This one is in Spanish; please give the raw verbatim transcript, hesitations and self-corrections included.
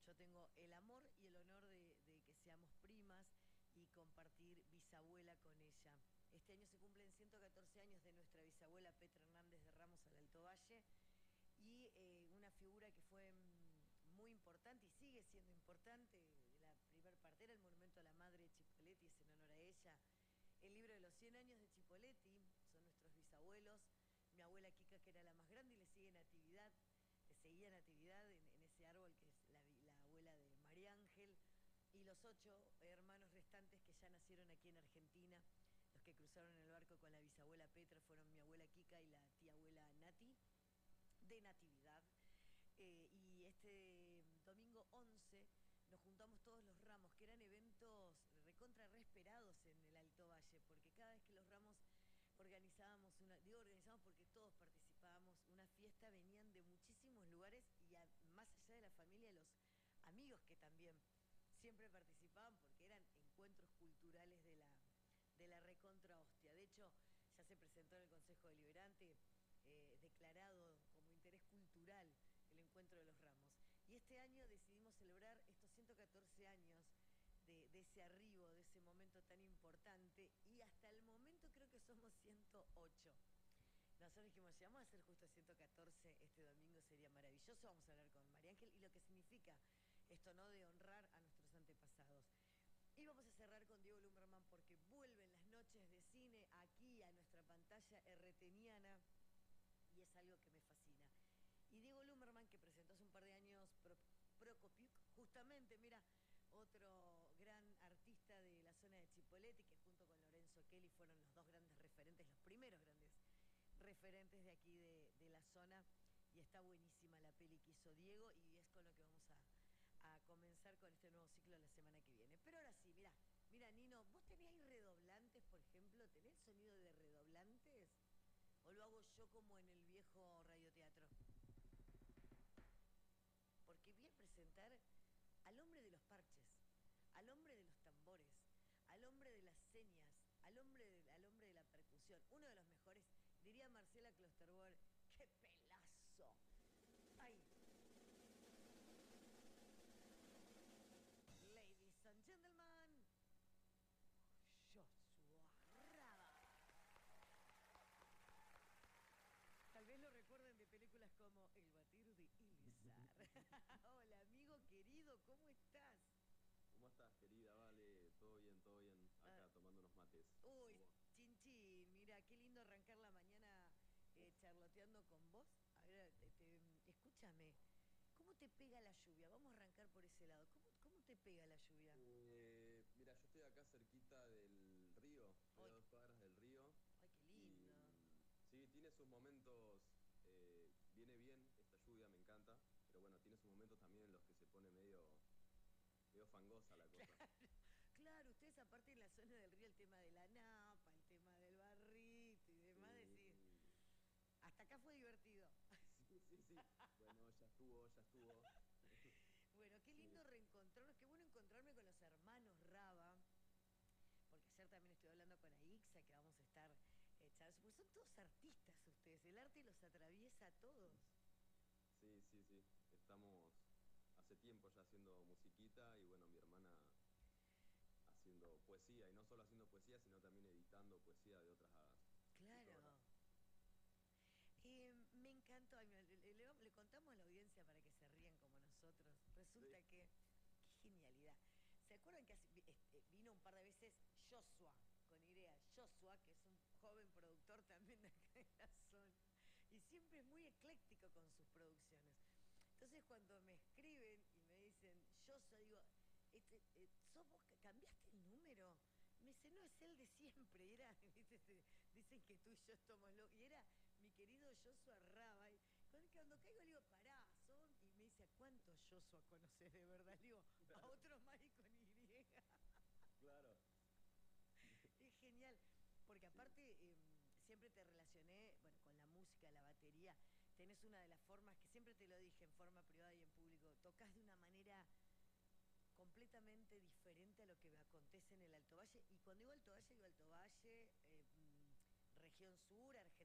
yo tengo el amor y el honor de, de que seamos primas y compartir bisabuela con ella. Este año se cumplen ciento catorce años de nuestra bisabuela Petra Hernández de Ramos al Alto Valle y eh, una figura que fue mm, muy importante y sigue siendo importante. La primer partera, el monumento a la madre de Chipoletti, es en honor a ella. El libro de los cien años de Chipoletti, son nuestros bisabuelos. Mi abuela Kika, que era la más grande, y le sigue Natividad, le seguía Natividad en, en ese árbol que es la, la abuela de María Ángel, y los ocho hermanos restantes que ya nacieron aquí en Argentina. Los que cruzaron el barco con la bisabuela Petra fueron mi abuela Kika y la tía abuela Nati, de Natividad. Eh, y este domingo once nos juntamos todos los ramos, que eran eventos recontra re esperados en el Alto Valle, porque cada vez que los ramos organizábamos una, digo organizábamos porque todos participábamos, una fiesta, venían de muchísimos lugares y a, más allá de la familia, los amigos que también siempre participaban, porque eran encuentros culturales de la, de la recontra hostia. De hecho, ya se presentó en el Consejo Deliberante, eh, declarado como interés cultural el encuentro de los ramos. Y este año decidimos celebrar estos ciento catorce años de, de ese arribo, de ese momento tan importante, y hasta el momento creo que somos ciento ocho. Nosotros dijimos, si vamos a hacer justo ciento catorce este domingo sería maravilloso. Vamos a hablar con María Ángel y lo que significa esto, ¿no?, de honrar a nuestros antepasados. Y vamos a cerrar con Diego Lumberman porque vuelven las noches de cine aquí a nuestra pantalla erreteniana y es algo que me fascina. Y Diego Lumberman, que presentó hace un par de años Pro, Procopiuc, justamente, mira, otro gran artista de la zona de Chipoleti, que junto con Lorenzo Kelly fueron los dos grandes referentes, los primeros grandes referentes de aquí de, de la zona. Y está buenísima la peli que hizo Diego y es con lo que vamos a, a comenzar con este nuevo ciclo la semana que viene. Pero ahora sí, mira, mira Nino, ¿vos tenés ahí redoblantes, por ejemplo? ¿Tenés el sonido de redoblantes? ¿O lo hago yo como en el viejo radioteatro? Porque voy a presentar al hombre de los parches, al hombre de los tambores, al hombre de las señas, al hombre de, al hombre de la percusión, uno de los mejores, diría Marcela Klosterboer. ¡Qué pelazo! ¡Ay! Ladies and gentlemen, Joshua Raba. Tal vez lo recuerden de películas como El batir de Ilizar. Hola, amigo querido, ¿cómo estás? ¿Cómo estás, querida? Vale, todo bien, todo bien. Acá Ah, tomando unos mates. uy, ¿Vos? chin chin, mira, qué lindo arrancar la mañana Uf. eh, charloteando con vos. A ver, te- te- escúchame, ¿cómo te pega la lluvia? Vamos a arrancar por ese lado. ¿Cómo, cómo te pega la lluvia? Eh, mira, yo estoy acá cerquita del río, estoy a Ay, dos cuadras del río ay, qué y lindo. mm, sí, tiene sus momentos, eh, viene bien esta lluvia, me encanta, pero bueno, tiene sus momentos también en los que se pone medio, medio fangosa la cosa. Claro, claro, ustedes aparte en la zona del río el tema de la napa, el tema del barrito y demás, decís, Sí, hasta acá fue divertido. sí, sí, sí. Bueno, ya estuvo, ya estuvo. Bueno, qué Sí, lindo reencontrarnos, qué bueno encontrarme con los hermanos Raba, porque ayer también estoy hablando con Aixa, que vamos a estar eh, charlando, porque son todos artistas ustedes, el arte los atraviesa a todos. sí, sí, sí. Estamos hace tiempo ya haciendo musiquita y bueno, mi hermana haciendo poesía y no solo haciendo poesía, sino también editando poesía de otras escritoras. Claro. Eh, me encantó, ay, mira, le, le- le- le contamos a la audiencia para que se rían como nosotros. Sí, Resulta que, qué genialidad. ¿Se acuerdan que hace- vi- este, vino un par de veces Joshua, con idea? Joshua, que es un joven productor también de acá de la zona, y siempre es muy ecléctico con sus producciones. Entonces cuando me escriben y me dicen Joshua, digo, este, eh, ¿sos vos que cambiaste el número? Me dice, no, es el de siempre. Y era, ¿viste? Este, dicen que tú y yo estamos locos. Y era mi querido Joshua Raba. Y cuando, cuando caigo le digo, pará, son. Y me dice, ¿a cuántos Joshua conoces de verdad? Le digo, a claro, otros más y con Y. claro. Es genial. Porque Sí, aparte, eh, siempre te relacioné, bueno, con la música, la batería. Tenés una de las formas que siempre te lo dije en forma privada y en público. Tocas de una manera completamente diferente a lo que me acontece en el Alto Valle. Y cuando digo Alto Valle, digo Alto Valle, eh, mm, región sur, Argentina.